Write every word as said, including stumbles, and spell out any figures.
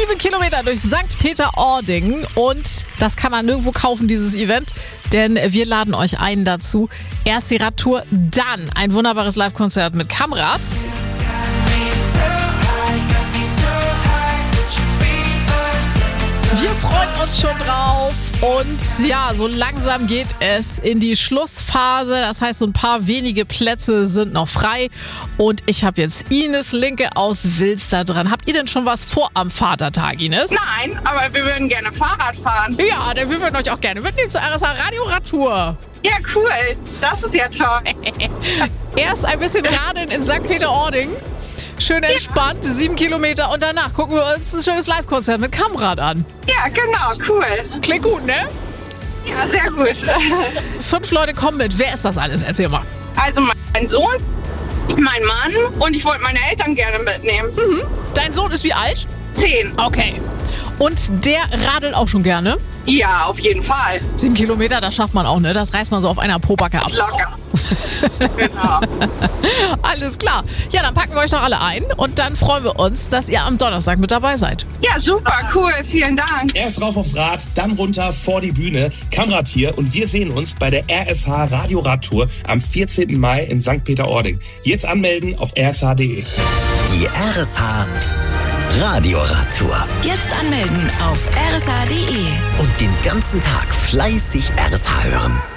Sieben Kilometer durch Sankt Peter-Ording und das kann man nirgendwo kaufen, dieses Event, denn wir laden euch ein dazu. Erst die Radtour, dann ein wunderbares Live-Konzert mit Kamrat. Wir freuen uns schon drauf und ja, so langsam geht es in die Schlussphase. Das heißt, so ein paar wenige Plätze sind noch frei und ich habe jetzt Ines Linke aus Wilster dran. Habt ihr denn schon was vor am Vatertag, Ines? Nein, aber wir würden gerne Fahrrad fahren. Ja, denn wir würden euch auch gerne mitnehmen zur R S H Radio-Radtour. Ja, cool. Das ist ja toll. Erst ein bisschen radeln in Sankt Peter-Ording. Schön entspannt, sieben Kilometer und danach gucken wir uns ein schönes Live-Konzert mit Kamrat an. Ja, genau, cool. Klingt gut, ne? Ja, sehr gut. Fünf Leute kommen mit. Wer ist das alles? Erzähl mal. Also mein Sohn, mein Mann und ich wollte meine Eltern gerne mitnehmen. Mhm. Dein Sohn ist wie alt? Zehn. Okay. Und der radelt auch schon gerne? Ja, auf jeden Fall. Sieben Kilometer, das schafft man auch, ne? Das reißt man so auf einer Pobacke ab. Locker. Genau. Alles klar. Ja, dann packen wir euch doch alle ein und dann freuen wir uns, dass ihr am Donnerstag mit dabei seid. Ja, super, cool. Vielen Dank. Erst rauf aufs Rad, dann runter vor die Bühne. Kamrat hier und wir sehen uns bei der R S H Radio-Radtour am vierzehnten Mai in Sankt Peter-Ording. Jetzt anmelden auf r s h punkt d e. Die R S H Radio-Radtour. Jetzt anmelden auf r s h punkt d e. Und den ganzen Tag fleißig R S H hören.